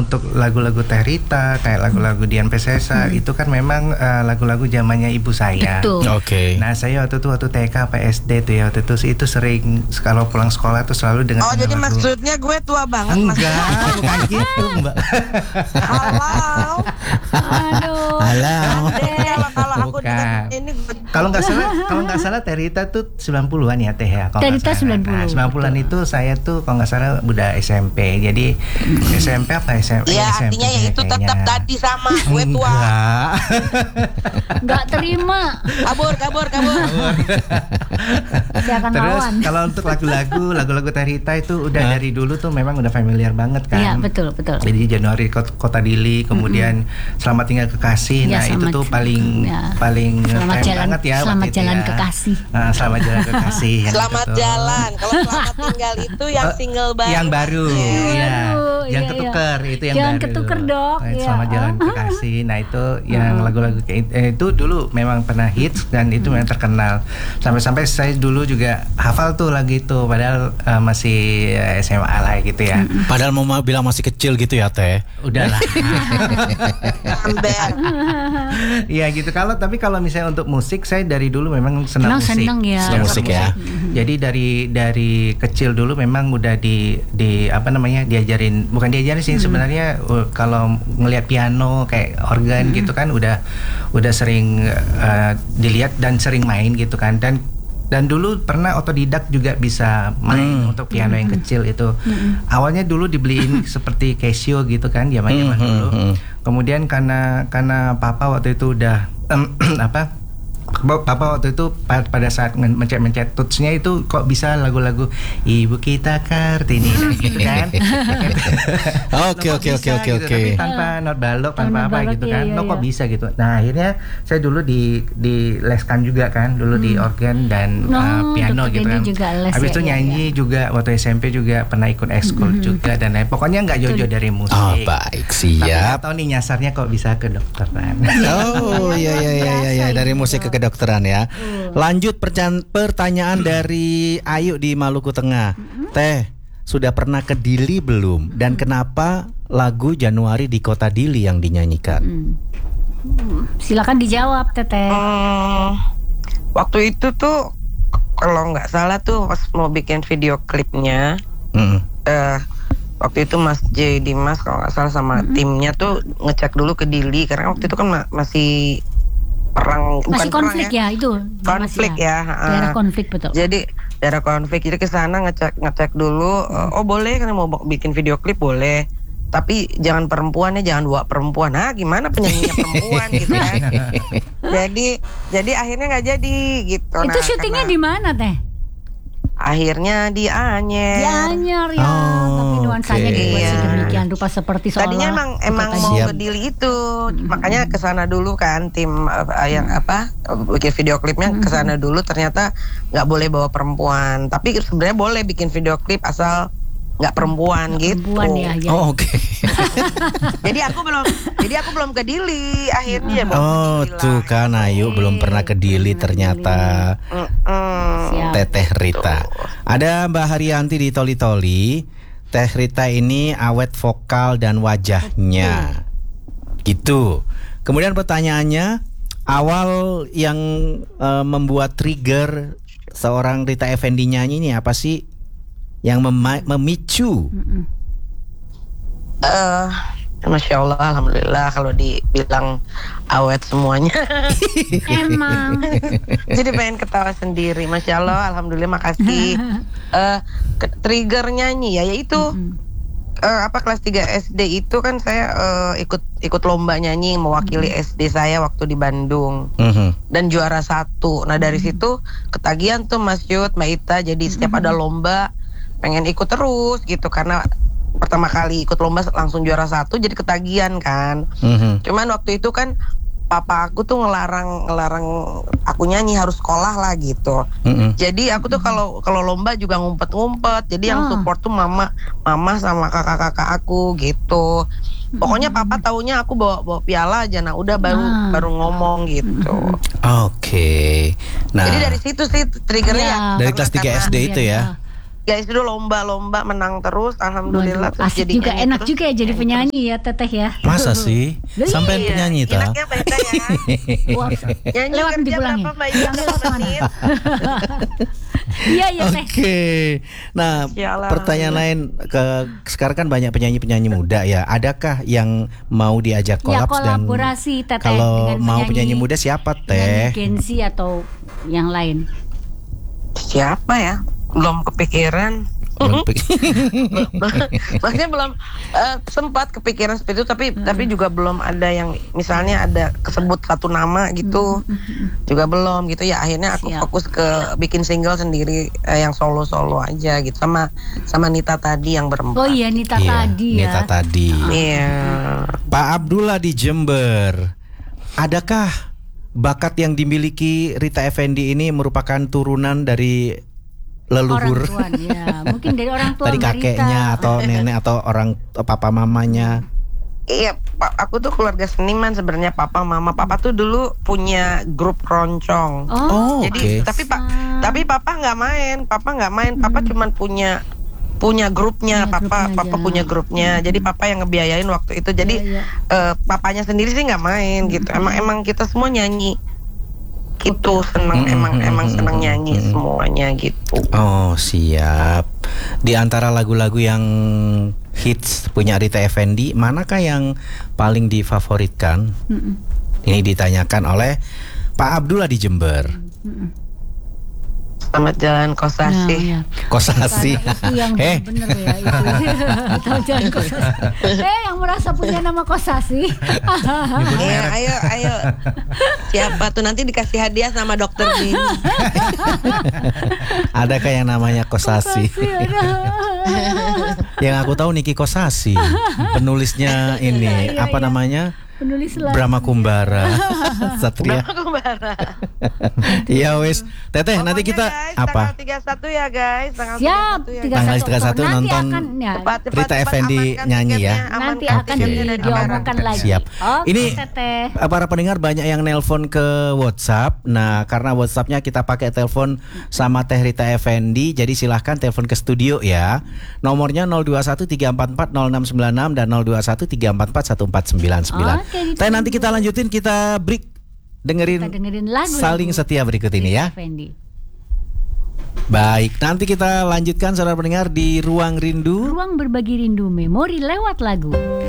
untuk lagu-lagu Teh Rita, kayak lagu-lagu Dian Piscesa, itu kan memang lagu-lagu zamannya ibu saya. Betul. Oke. Nah saya waktu TK PSD tuh ya, waktu itu sering kalau pulang sekolah tuh selalu dengan jadi lagu. maksudnya gue tua banget. Enggak, bukan gitu Mbak. Halo. Aduh. Kalau aku Bukan. ini Kalau nggak salah Teh Rita tuh 90-an ya Teh ya. Teh Rita 90. Nah, 90-an itu saya tuh kalau nggak salah udah SMP. Jadi SMP apa SMP? ya SMP artinya ya itu tetap tadi sama gue tua. Nggak terima. Kabur. Silakan Terus lawan. kalau untuk lagu-lagu Teh Rita itu udah dari dulu tuh memang udah familiar banget kan. Iya, betul. Jadi Januari Kota Dili, kemudian Selamat Tinggal Kekasih. Ya, Nah, itu tuh paling Selamat keren jalan, banget ya. selamat waktu itu jalan ya. kekasih. Nah, Selamat Jalan Kekasih. yang Selamat itu tuh. jalan. Kalau Selamat Tinggal itu yang single baru. Yang baru, iya. Jangan ketuker, itu yang Jangan baru. ketuker, Dok. Iya. Selamat Jalan Kekasih. Nah, itu yang lagu-lagu kayak itu dulu memang pernah hits dan itu memang terkenal. Sampai-sampai saya dulu juga hafal tuh lagu itu, padahal masih SMA lah gitu ya. Padahal mau bilang masih kecil gitu ya Teh. Udahlah. Ember. Iya gitu. Tapi kalau misalnya untuk musik, saya dari dulu memang senang musik. Senang ya. Senang musik ya. Jadi dari kecil dulu memang udah di apa namanya diajarin, bukan diajarin sih sebenarnya, kalau ngelihat piano kayak organ gitu kan udah sering dilihat dan sering main gitu kan, dan dulu pernah otodidak juga bisa main untuk piano yang kecil itu. Awalnya dulu dibeliin seperti Casio gitu kan, zaman-zaman dulu. Kemudian karena papa waktu itu udah Papa waktu itu pada saat mencet touch-nya itu kok bisa lagu-lagu Ibu Kita Kartini gitu kan. Oke. Tapi tanpa not balok, tanpa apa gitu kan. Kok bisa gitu. Nah, akhirnya saya dulu dileskan juga kan, dulu di organ dan piano gitu kan. Habis itu nyanyi juga waktu SMP juga pernah ikut ekskul juga dan lain. Pokoknya nggak jauh-jauh dari musik. Oh, baik, siap. Tapi nggak tahu nih nyasarnya kok bisa ke dokteran. Oh iya dari musik ke kedokteran ya. Lanjut pertanyaan dari Ayu di Maluku Tengah. Teh, sudah pernah ke Dili belum? Dan kenapa lagu Januari di Kota Dili yang dinyanyikan? Silakan dijawab Teteh. Waktu itu tuh kalau nggak salah tuh pas mau bikin video klipnya, waktu itu Mas J Dimas kalau nggak salah sama timnya tuh ngecek dulu ke Dili karena waktu itu kan masih perang, masih bukan konflik perang ya itu. konflik ya. Daerah konflik betul. Jadi daerah konflik, jadi ke sana ngecek dulu. Oh boleh kan mau bikin video klip boleh, tapi jangan perempuan ya, jangan bawa perempuan. Gimana penyanyinya perempuan gitu kan. Jadi akhirnya nggak jadi gitu. Itu syutingnya di mana Teh? Akhirnya di Anyer. Di Anyer ya, tapi nuansanya dibuat sedemikian rupa seperti seolah. Tadinya emang mau ke Dili itu, makanya kesana dulu kan tim yang bikin video klipnya kesana dulu. Ternyata nggak boleh bawa perempuan, tapi sebenarnya boleh bikin video klip asal nggak perempuan gitu. Ya. Oh oke. Jadi aku belum ke Dili akhirnya. Tuh kan Ayu belum pernah ke Dili ternyata. Teteh Rita. Ada Mbak Haryanti di Toli-Toli. Teh Rita ini awet vokal dan wajahnya. Gitu. Kemudian pertanyaannya, awal yang membuat trigger seorang Rita Effendy nyanyi ini apa sih? Yang memicu? Masya Allah, alhamdulillah kalau dibilang awet semuanya. Emang. Jadi pengen ketawa sendiri. Masya Allah, alhamdulillah, makasih. Trigger nyanyi ya, yaitu kelas 3 SD itu kan saya ikut lomba nyanyi mewakili SD saya waktu di Bandung dan juara 1. Nah dari situ ketagihan tuh Mas Yud, Mbak Ita, jadi setiap ada lomba pengen ikut terus gitu karena pertama kali ikut lomba langsung juara 1 jadi ketagihan kan. Cuman waktu itu kan papa aku tuh ngelarang aku nyanyi, harus sekolah lah gitu. Jadi aku tuh kalau lomba juga ngumpet-ngumpet. Jadi yang support tuh mama sama kakak-kakak aku gitu. Pokoknya papa taunya aku bawa piala aja. Nah udah baru ngomong gitu. Oke. Nah, jadi dari situ sih triggernya. Dari kelas 3 SD itu ya. guys dulu lomba menang terus, alhamdulillah. Waduh, asik juga, enak juga ya jadi penyanyi ya Teteh ya. Masa sih? Sampai penyanyi ta? Enaknya beda ya. Wah, Nyanyi lewat kerja dipulangin. berapa Mbak Yu? Lewat mana? Iya ya Teh. Oke. Nah, Sialan. pertanyaan lain sekarang kan banyak penyanyi-penyanyi muda ya. Adakah yang mau diajak Ya, kolaps dan kolaborasi Teteh kalau dengan mau penyanyi muda siapa Teh? Gen Z atau yang lain. Siapa ya? Belum kepikiran. Maksudnya belum sempat kepikiran seperti itu, tapi juga belum ada yang misalnya ada kesebut satu nama gitu, juga belum gitu ya. Akhirnya aku fokus ke bikin single sendiri, yang solo aja gitu, sama Nita tadi yang berempat. Oh iya Nita tadi ya. Nita tadi. Iya. Pak Abdullah di Jember, adakah bakat yang dimiliki Rita Effendy ini merupakan turunan dari leluhur? Orang tua, ya. Mungkin dari orang tua dari Mbak kakeknya Rita. atau nenek atau orang papa mamanya? Iya, aku tuh keluarga seniman sebenarnya, papa mama. Papa tuh dulu punya grup keroncong. Oh, Jadi oke. tapi papa nggak main. Papa cuman punya grupnya. Papa punya grupnya. Jadi papa yang ngebiayain waktu itu. Jadi papanya sendiri sih nggak main gitu. Emang kita semua nyanyi. Itu seneng, emang seneng nyanyi semuanya gitu. Oh siap. Di antara lagu-lagu yang hits punya Rita Effendy, manakah yang paling difavoritkan? Ini ditanyakan oleh Pak Abdullah di Jember. Selamat jalan Kosasi. Nah, ya. Kosasi. Itu yang bener ya itu. Tahu jalan Kosasi. Yang merasa punya nama Kosasi. Iya, ayo. Siapa tuh nanti dikasih hadiah sama dokter Din. Adakah yang namanya Kosasi? Yang aku tahu Niki Kosasi, penulisnya ini Iya, apa namanya? Penulis lagu. Brahma Kumbara. Satria. Kumbara. Iya wis. Teteh nanti kita guys, apa? Tanggal 31 ya guys. Siap, 31 Tanggal 31 Oktober. Nanti nonton akan, ya, Rita Effendy nyanyi ya. nanti akan diomongkan lagi. Siap. Oke, Ini Teteh. para pendengar banyak yang nelpon ke WhatsApp. Nah, karena WhatsAppnya kita pakai telepon sama Teh Rita Effendy, jadi silahkan telepon ke studio ya. Nomornya 0213440696 dan 0213441499. Teh nanti kita lanjutin, kita break dengerin lagu Saling Setia berikut ini ya. Effendy. Baik, nanti kita lanjutkan saudara pendengar di Ruang Rindu. Ruang berbagi rindu memori lewat lagu.